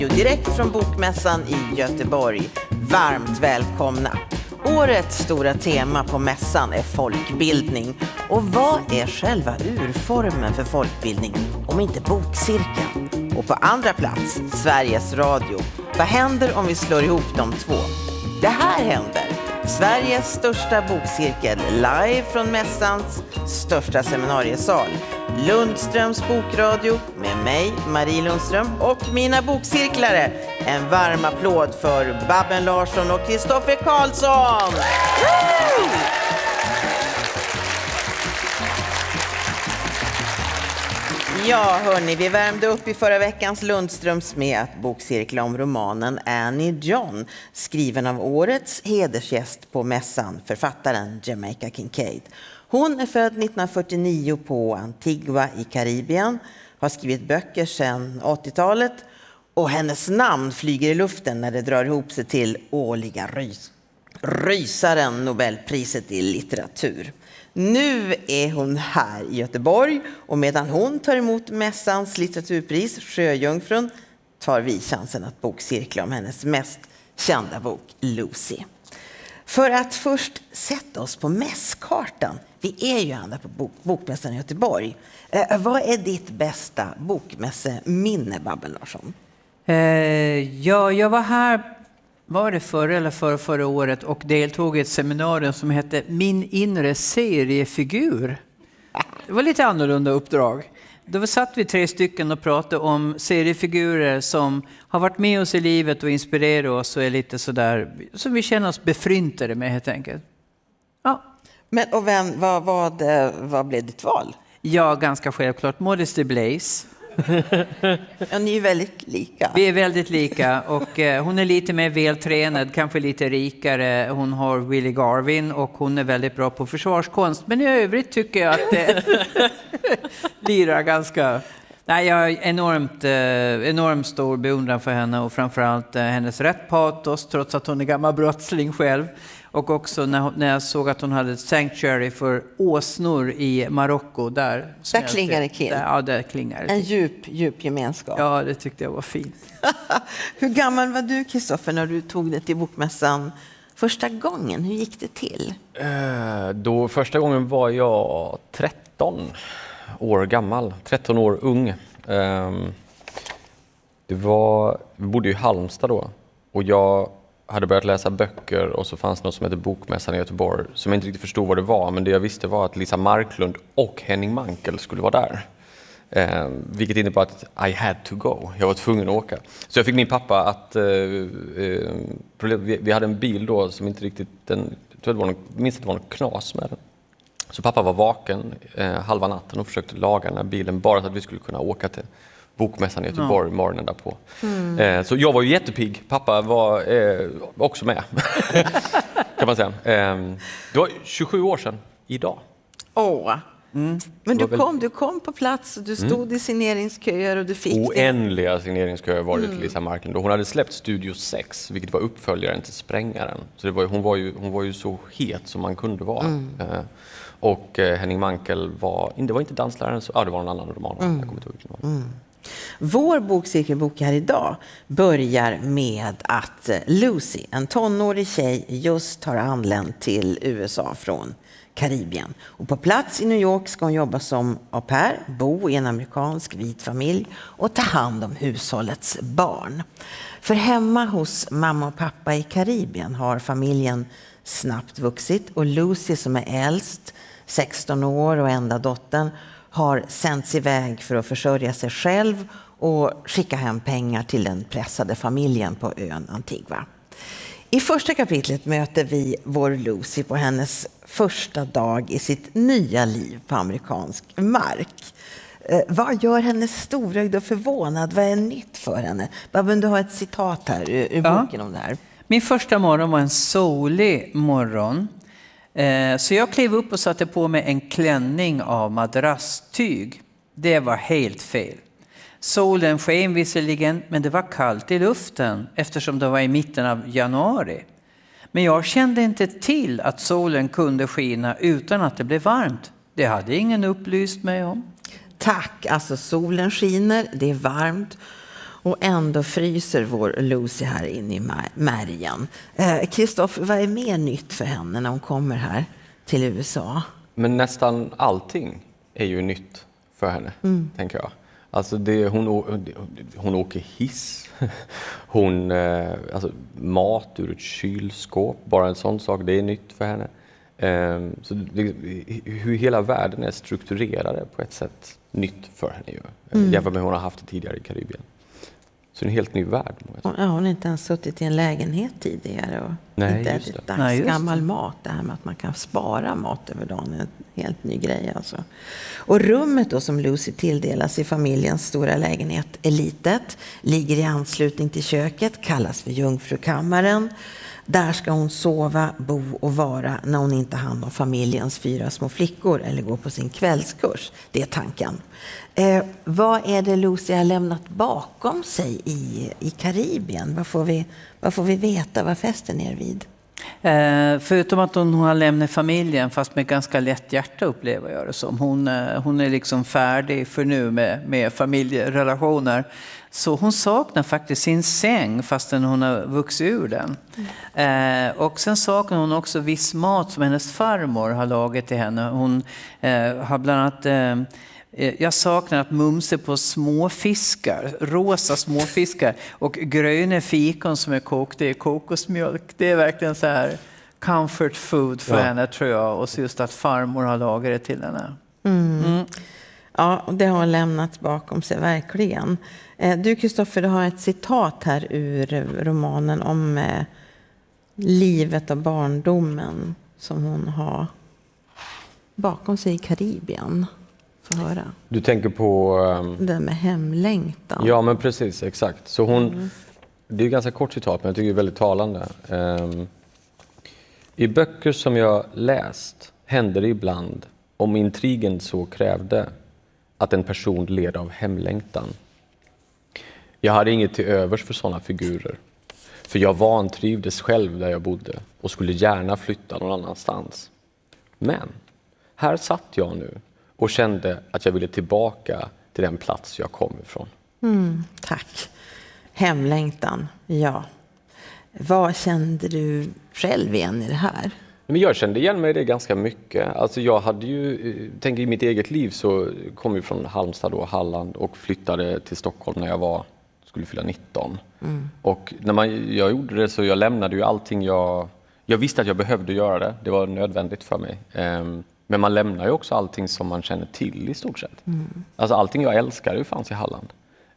Direkt från Bokmässan i Göteborg. Varmt välkomna. Årets stora tema på mässan är folkbildning. Och vad är själva urformen för folkbildning om inte bokcirkeln? Och på andra plats, Sveriges Radio. Vad händer om vi slår ihop de två? Det här händer. Sveriges största bokcirkel live från mässans största seminariesal. Lundströms bokradio med mig, Marie Lundström, och mina bokcirklare. En varm applåd för Babben Larsson och Kristoffer Karlsson! Ja, hörni, vi värmde upp i förra veckans Lundströms med att bokcirkla om romanen Annie John, skriven av årets hedersgäst på mässan, författaren Jamaica Kincaid. Hon är född 1949 på Antigua i Karibien, har skrivit böcker sedan 80-talet och hennes namn flyger i luften när det drar ihop sig till årliga rysaren Nobelpriset i litteratur. Nu är hon här i Göteborg och medan hon tar emot mässans litteraturpris, Sjöjungfrun, tar vi chansen att bokcirkla om hennes mest kända bok, Lucy. För att först sätta oss på mässkartan, vi är ju andra på Bokmässan i Göteborg. Vad är ditt bästa bokmässeminne, Babben Larsson? Jag var här, var det förra eller förra året, och deltog i ett seminarium som hette Min inre seriefigur. Det var lite annorlunda uppdrag. Då satt vi 3 stycken och pratade om seriefigurer som har varit med oss i livet och inspirerat oss och är lite sådär, så vi känner oss befryntade med helt enkelt. Ja. Men och vad blev ditt val? Ja, ganska självklart. Modesty Blaise. Ja, ni är väldigt lika. Vi är väldigt lika och hon är lite mer vältränad, kanske lite rikare. Hon har Willie Garvin och hon är väldigt bra på försvarskonst. Men i övrigt tycker jag att det lirar ganska... Nej, jag har enormt stor beundran för henne och framförallt hennes rätt patos, trots att hon är gammal brottsling själv. Och också när jag såg att hon hade ett sanctuary för åsnor i Marocko. Där klingar det till. Ja, där klingar det. En djup gemenskap. Ja, det tyckte jag var fint. Hur gammal var du, Kristoffer, när du tog det till Bokmässan första gången? Hur gick det till? Första gången var jag 13 år gammal. 13 år ung. Vi bodde i Halmstad då. Och jag hade börjat läsa böcker och så fanns det något som heter Bokmässan i Göteborg som jag inte riktigt förstod vad det var, men det jag visste var att Lisa Marklund och Henning Mankell skulle vara där. Vilket innebar att I had to go. Jag var tvungen att åka. Så jag fick min pappa att... vi hade en bil då som inte riktigt... minst att det var någon knas med den. Så pappa var vaken halva natten och försökte laga den här bilen bara så att vi skulle kunna åka till Bokmässan i Göteborg morgonen därpå. Så jag var ju jättepigg. Pappa var också med. Kan man säga. Det var 27 år sedan idag. Men du kom på plats och du stod i signeringsköer och du fick oändliga signeringsköer var det till Lisa Marklund. Hon hade släppt Studio 6, vilket var uppföljaren till Sprängaren. Så hon var ju så het som man kunde vara. Och Henning Mankell det var inte dansläraren, det var en annan roman. Jag kommer inte ihåg. Vår bokcirkelbok här idag börjar med att Lucy, en tonårig tjej, just har anlänt till USA från Karibien. Och på plats i New York ska hon jobba som au pair, bo i en amerikansk vit familj och ta hand om hushållets barn. För hemma hos mamma och pappa i Karibien har familjen snabbt vuxit och Lucy, som är äldst, 16 år och enda dottern, har sänts iväg för att försörja sig själv och skicka hem pengar till den pressade familjen på ön Antigua. I första kapitlet möter vi vår Lucy på hennes första dag i sitt nya liv på amerikansk mark. Vad gör henne storögd och förvånad? Vad är nytt för henne? Babben, du har ett citat här ur boken om det här. Min första morgon var en solig morgon. Så jag klev upp och satte på mig en klänning av madrasstyg. Det var helt fel. Solen sken visserligen, men det var kallt i luften eftersom det var i mitten av januari. Men jag kände inte till att solen kunde skina utan att det blev varmt. Det hade ingen upplyst mig om. Tack, alltså solen skiner, det är varmt. Och ändå fryser vår Lucy här inne i märgen. Kristoffer, vad är mer nytt för henne när hon kommer här till USA? Men nästan allting är ju nytt för henne, tänker jag. Alltså hon åker hiss. Alltså mat ur ett kylskåp, bara en sån sak, det är nytt för henne. Så hur hela världen är strukturerad på ett sätt nytt för henne ju. Jämfört med hur hon har haft det tidigare i Karibien. Så det är en helt ny värld. Ja, hon har inte ens suttit i en lägenhet tidigare och inte ätit dagsgammal mat. Det här med att man kan spara mat över dagen är en helt ny grej alltså. Och rummet då som Lucy tilldelas i familjens stora lägenhet är litet, ligger i anslutning till köket, kallas för jungfrukammaren. Där ska hon sova, bo och vara när hon inte har hand om familjens 4 små flickor eller går på sin kvällskurs. Det är tanken. Vad är det Lucy har lämnat bakom sig i Karibien? Vad får vi veta vad festen är vid? Förutom att hon har lämnat familjen, fast med ganska lätt hjärta upplever jag det som. Hon är liksom färdig för nu med familjerelationer. Så hon saknar faktiskt sin säng fastän hon har vuxit ur den. Och sen saknar hon också viss mat som hennes farmor har lagat till henne. Hon har bland annat... Jag saknar att mumse på småfiskar, rosa småfiskar och gröna fikon som är kokta i kokosmjölk. Det är verkligen så här comfort food för henne, tror jag. Och så just att farmor har lagat det till henne. Ja, det har hon lämnat bakom sig, verkligen. Du Kristoffer, du har ett citat här ur romanen om livet och barndomen som hon har bakom sig i Karibien. Höra. Du tänker på... det med hemlängtan. Ja, men precis, exakt. Så det är ett ganska kort citat, men jag tycker det är väldigt talande. I böcker som jag läst hände det ibland, om intrigen så krävde, att en person led av hemlängtan. Jag hade inget till övers för sådana figurer, för jag vantrivdes själv där jag bodde och skulle gärna flytta någon annanstans. Men här satt jag nu och kände att jag ville tillbaka till den plats jag kom ifrån. Tack. Hemlängtan, ja. Vad kände du själv igen i det här? Men jag kände igen mig det ganska mycket. Alltså jag hade ju, tänker i mitt eget liv så kom jag från Halmstad och Halland och flyttade till Stockholm när jag skulle fylla 19. Och när jag gjorde det så jag lämnade ju allting jag visste att jag behövde göra det. Det var nödvändigt för mig. Men man lämnar ju också allting som man känner till i stort sett. Alltså allting jag älskar ju fanns i Halland.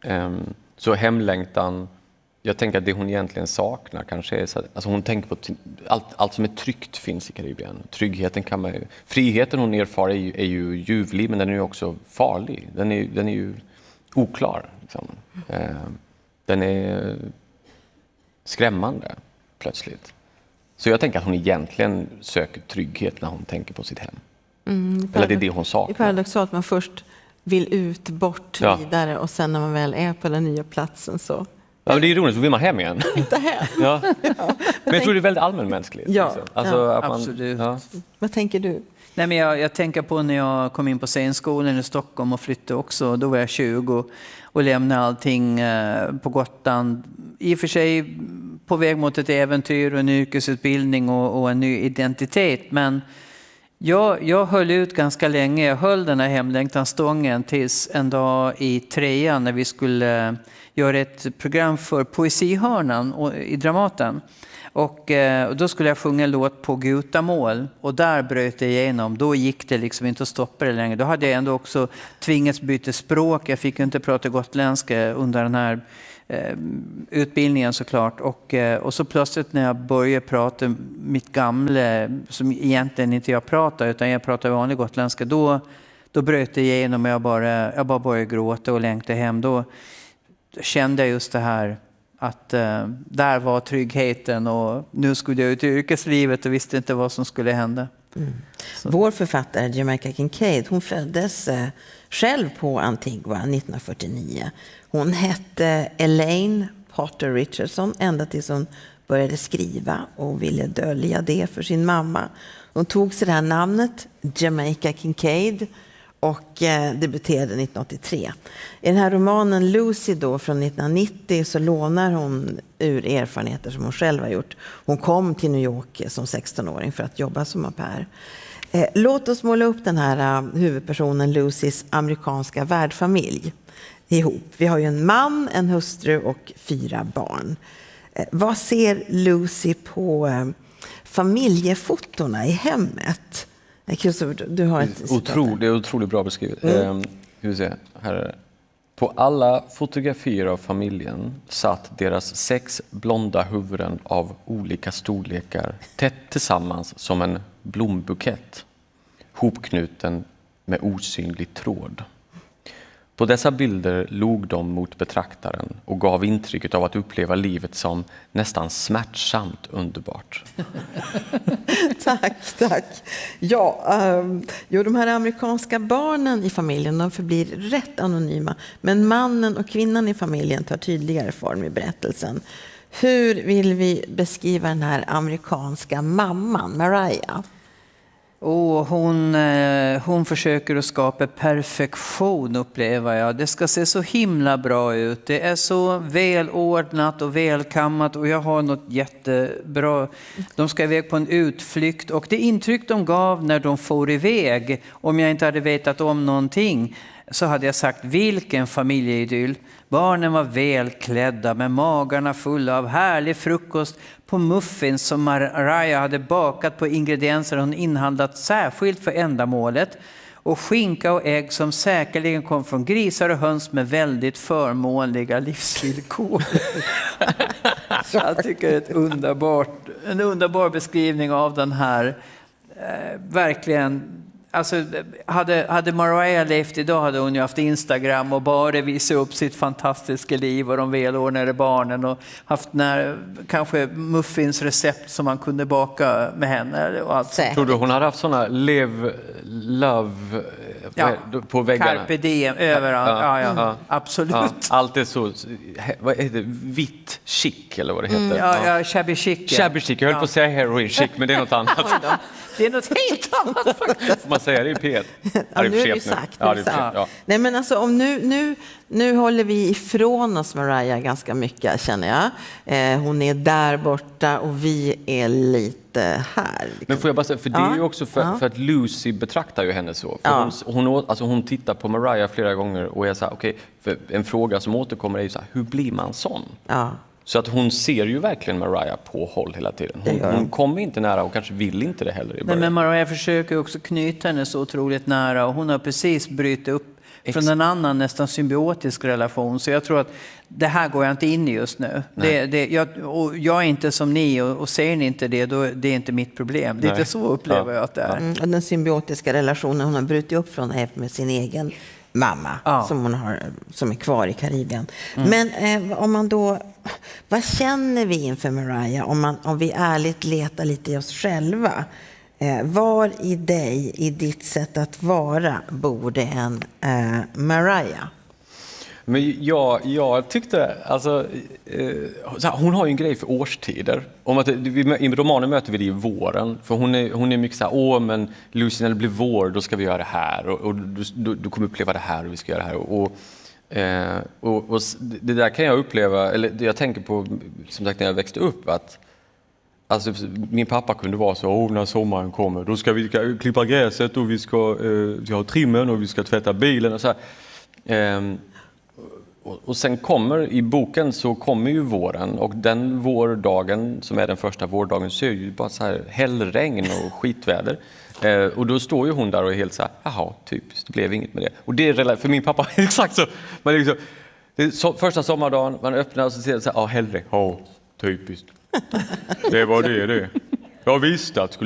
Så hemlängtan, jag tänker att det hon egentligen saknar kanske är så att, alltså hon tänker på allt som är tryggt finns i Karibien. Tryggheten kan man ju, friheten hon erfar är ju ljuvlig, men den är ju också farlig. Den är ju oklar. Liksom. Den är skrämmande plötsligt. Så jag tänker att hon egentligen söker trygghet när hon tänker på sitt hem. Eller det är det hon saknar. Det är paradoxalt att man först vill ut, bort, vidare och sen när man väl är på den nya platsen så... Ja, men det är ju roligt, så vill man hem igen. Inte hem. Ja. Men jag tror det är väldigt allmänmänskligt. Ja, liksom. Alltså, att man, absolut. Ja. Vad tänker du? Nej, men jag tänker på när jag kom in på scenskolan i Stockholm och flyttade också. Då var jag 20 och lämnade allting på Gotland. I och för sig på väg mot ett äventyr och en yrkesutbildning och en ny identitet. Men jag höll ut ganska länge. Jag höll den här hemlängtanstången tills en dag i 3:an när vi skulle göra ett program för Poesihörnan i Dramaten. Och då skulle jag sjunga en låt på gutamål och där bröt jag igenom. Då gick det liksom inte att stoppa det längre. Då hade jag ändå också tvingats byta språk. Jag fick inte prata gotländska under den här utbildningen såklart. Och så plötsligt när jag började prata mitt gamla, som egentligen inte jag pratar utan jag pratar vanlig gotländska, då bröt det igenom och jag bara började gråta och längta hem. Då kände jag just det här att där var tryggheten och nu skulle jag ut i yrkeslivet och visste inte vad som skulle hända. Vår författare Jamaica Kincaid, hon föddes själv på Antigua 1949. Hon hette Elaine Potter Richardson ända tills hon började skriva och ville dölja det för sin mamma. Hon tog sig det här namnet, Jamaica Kincaid, och debuterade 1983. I den här romanen Lucy då från 1990 så lånar hon ur erfarenheter som hon själv har gjort. Hon kom till New York som 16-åring för att jobba som au pair. Låt oss måla upp den här huvudpersonen Lucys amerikanska värdfamilj ihop. Vi har ju en man, en hustru och 4 barn. Vad ser Lucy på familjefotorna i hemmet? Christopher, du har ett det är otroligt bra beskrivet. Här är det. På alla fotografier av familjen satt deras 6 blonda huvuden av olika storlekar tätt tillsammans som en blombukett, hopknuten med osynlig tråd. På dessa bilder log de mot betraktaren och gav intrycket av att uppleva livet som nästan smärtsamt underbart. Tack. Ja, de här amerikanska barnen i familjen, de förblir rätt anonyma. Men mannen och kvinnan i familjen tar tydligare form i berättelsen. Hur vill vi beskriva den här amerikanska mamman, Mariah? Hon försöker att skapa perfektion, upplever jag. Det ska se så himla bra ut. Det är så välordnat och välkammat och jag har något jättebra. De ska iväg på en utflykt och det intryck de gav när de får iväg, om jag inte hade vetat om någonting, så hade jag sagt vilken familjeidyll. Barnen var välklädda med magarna fulla av härlig frukost på muffins som Mariah hade bakat på ingredienser hon inhandlat särskilt för ändamålet. Och skinka och ägg som säkerligen kom från grisar och höns med väldigt förmånliga livsvillkor. Jag tycker det är en underbar beskrivning av den här verkligen. Alltså, hade Mariah levt idag hade hon ju haft Instagram och bara visat upp sitt fantastiska liv och de välordnade barnen och haft kanske muffinsrecept som man kunde baka med henne. Och allt. Tror du hon hade haft sådana love på väggarna? Carpe diem överallt. Ja, absolut. Ja, allt är så, vad heter det? Vitt chic eller vad det heter? Shabby chic. Shabby chic, jag höll på att säga heroin chic, men det är något annat. Det är något helt annat faktiskt. Man säger det i P1. Ja, nu är det sagt. Ja. Nej, men alltså, om nu håller vi ifrån oss Mariah ganska mycket, känner jag. Hon är där borta och vi är lite här. Liksom. Men får jag bara säga, för det är ju också för att Lucy betraktar ju henne så. För hon tittar på Mariah flera gånger och är så här, okej, för en fråga som återkommer är ju så här, hur blir man sån? Ja. Så att hon ser ju verkligen Mariah på håll hela tiden. Hon kommer inte nära och kanske vill inte det heller i början. Men Mariah försöker också knyta henne så otroligt nära och hon har precis brytt upp från en annan nästan symbiotisk relation. Så jag tror att det här går jag inte in i just nu. Jag är inte som ni och ser ni inte det, då det är inte mitt problem. Det är inte så upplever jag att det är. Och den symbiotiska relationen hon har brutit upp från är med sin egen mamma som är kvar i Karibien. Men om man då, vad känner vi inför Mariah om vi ärligt letar lite i oss själva? Var i dig, i ditt sätt att vara, bor det en Mariah? Men jag tyckte, alltså, hon har ju en grej för årstider. Om att, i romanen möter vi det i våren. För hon är mycket så här, men Lucy, när det blir vår, då ska vi göra det här. Och du kommer uppleva det här och vi ska göra det här. Och det där kan jag uppleva, eller det jag tänker på, som sagt, när jag växte upp, att alltså, min pappa kunde vara så, när sommaren kommer, då ska vi klippa gräset och vi ska ha trimmen och vi ska tvätta bilen och så här. Och sen i boken så kommer ju våren, och den vårdagen som är den första vårdagen så är ju bara så här hällregn och skitväder. Och då står ju hon där och är helt så här, jaha, typiskt, det blev inget med det. Och det är för min pappa exakt så. Man liksom, det är första sommardagen, man öppnar och så ser det så här, hällregn, typiskt. Det var det. Jag visste att